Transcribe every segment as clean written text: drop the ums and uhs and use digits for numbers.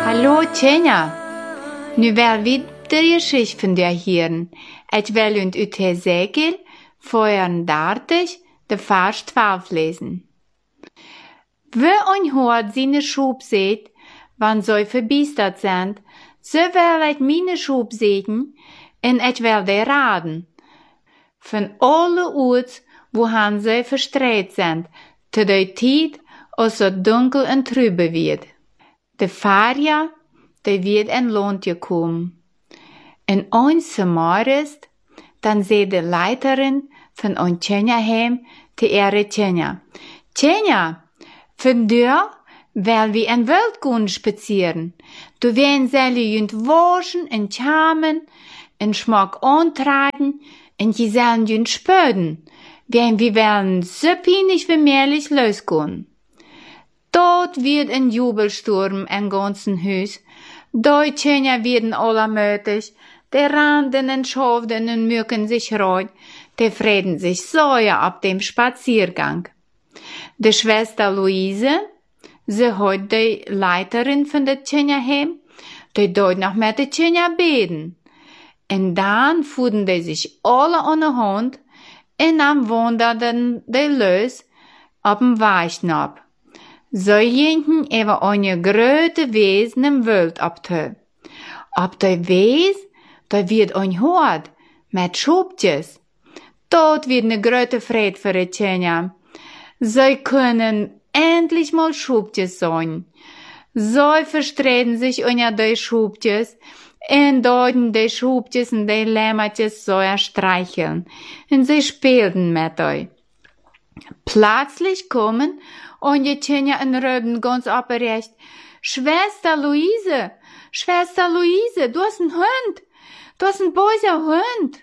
Hallo Tjenja, nu wel wieder Geschichte von dir hören. Ich will und ut Hesekiel 34, de Vers 12 lesen. Wer ein hört seine Schub seht, wann so verbiestert sind, so will ich meine Schub sehen, und ich will die raden. Von alle Orts, wo han sie verstreut sind, zu der Zeit, als es dunkel und trübe wird. De Faria, de wird in Land gekommen. En eins Samarist, dann seh de Leiterin von ein Tjenja heim, te ihre Tjenja. Tjenja, von dir will wir in Welt gehen spazieren. Du werden selli jünd waschen und schamen, en Schmack antragen, und die sollen jünd spöden, wenn wir wollen so pinig wie möglich losgehen. Dort wird ein Jubelsturm im ganzen Haus. Die Tjenja werden allermütig. Die randen und schaften und mücken sich reut. Die freden sich säuer ab dem Spaziergang. Die Schwester Luise, sie hat die Leiterin von der Tjenja heim, die dort noch mit der Tjenja beten. Und dann fuhren die sich alle an der Hand und dann wanderten die los ab dem Weichnab. So jinken über eine große Wesen im Wald abtö. Ab der Wes, da wird ein Hort mit Schubtjes. Dort wird eine große Freude für die Tjenja. Sie können endlich mal Schubtjes sein. Sie verstreten sich unter die Schubtjes und deuten die Schubtjes und die Lämmertjes so streicheln. Und sie spielten mit euch. Plötzlich kommen und die Tjenja in Röben ganz abgerecht. Schwester Luise, du hast einen Hund. Du hast einen bösen Hund.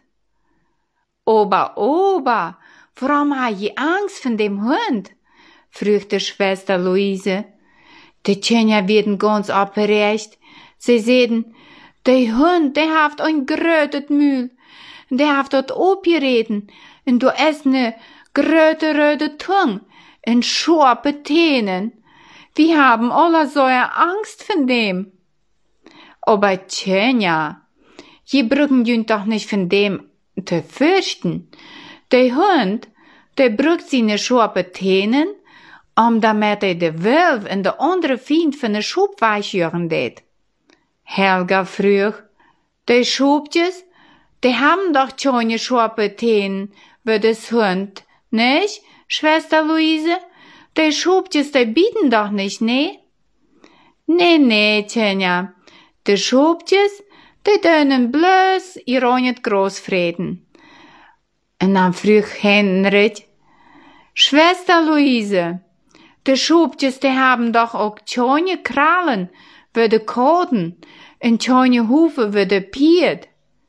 Oba, warum hast du Angst von dem Hund? fragte Schwester Luise. Die Tjenja werden ganz abgerecht. Sie sehen, der Hund, der hat ein grötet Mühl. Der hat dort abgereden. Und du hast ne gröte röte Tung und scharpe Tänen. Wir haben alle so Angst von dem. Aber Tjenja, je brücken jünd doch nicht von dem zu fürchten. Der Hund, der brückt seine scharpe Tänen, damit de Wolf und de andere Feind von der Schub weichjören det. Helga frug, die Schubtjes, die haben doch schon scharpe Tänen, wie das Hund, nicht, Schwester Luise? Die Schubtjes, die bieten doch nicht, ne? Nee, Tjenja. Die Schubtjes, die dönen bloß ihr nicht großfrieden. Und dann frug Henrik, Schwester Luise, die Schubtjes, die haben doch auch schöne Krallen, wie de Koden, und schöne Hufe, wie de Piet.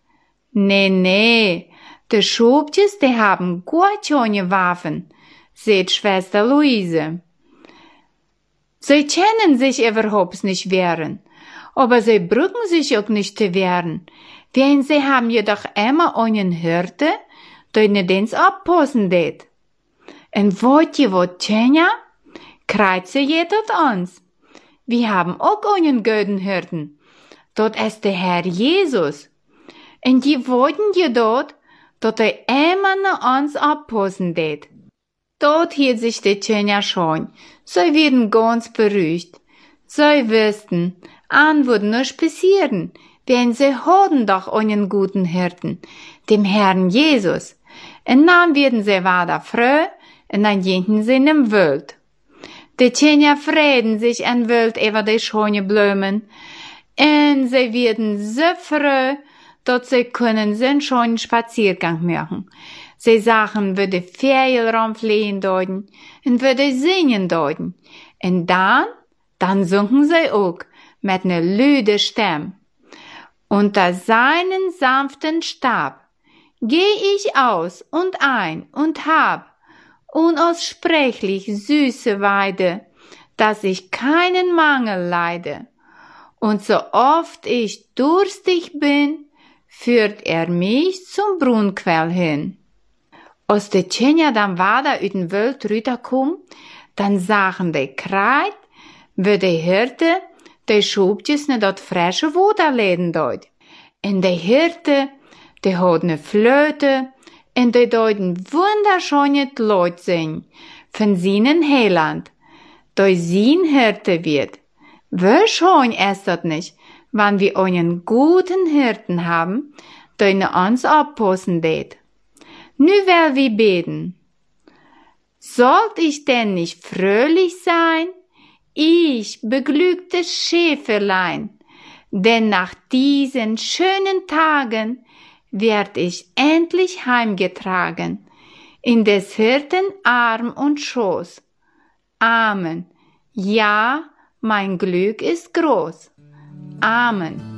Nee, die Schubtjes, die haben gut schöne Waffen, sagt Schwester Luise. Sie kennen sich überhaupt nicht wehren, aber sie brücken sich auch nicht zu wehren, denn sie haben jedoch immer einen Hirte, der nicht ins abpassen det. Und wollt ihr was, Tjenja? Kreit sie jedoch ans. Wir haben auch einen guten Hirten. Dort ist der Herr Jesus. Und die wollten jedoch, dass immer nach uns abpassen det. Dort hielt sich die Tjenja schon. Sie werden ganz beruhigt. Sie wüssten, an würde nichts passieren, denn sie hatten doch einen guten Hirten, dem Herrn Jesus. Und dann werden sie weiter froh, und dann gingen sie in den Wald. Die Tjenja freuen sich an Wald über die schönen Blumen, und sie werden so froh, dass sie können so einen schönen Spaziergang machen. Sie sagen, wie die Vögel rumfliegen deuten und wie die singen deuten. Und dann singen sie auch mit einer lüden Stimme. Unter seinen sanften Stab geh ich aus und ein und hab unaussprechlich süße Weide, dass ich keinen Mangel leide. Und so oft ich durstig bin, führt er mich zum Brunnquell hin. Als die Tjenja dann weiter in den Wald rüberkommen, dann sahen die Kreit, wie die Hirte die Schubtjes ne dat frische Wasser leden dort. En de Hirte, die hat ne Flöte, en die deuten wunderschöne Lied singen, von seinen Heiland, die sein Hirte wird. Wie schön ist das nicht, wenn wir einen guten Hirten haben, der uns abpassen wird. Nu will wir beten. Sollt ich denn nicht fröhlich sein? Ich beglücktes Schäferlein, denn nach diesen schönen Tagen werd ich endlich heimgetragen, in des Hirten Arm und Schoß. Amen. Ja, mein Glück ist groß. Amen.